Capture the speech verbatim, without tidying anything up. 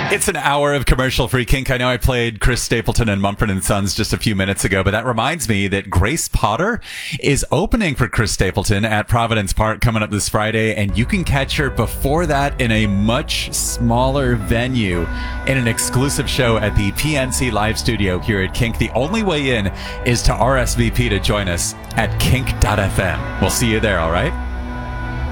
It's an hour of commercial-free kink. I know I played Chris Stapleton and Mumford and Sons just a few minutes ago, but that reminds me that Grace Potter is opening for Chris Stapleton at Providence Park coming up this Friday, and you can catch her before that in a much smaller venue in an exclusive show at the P N C Live Studio here at Kink. The only way in is to R S V P to join us at kink dot f m. We'll see you there, all right?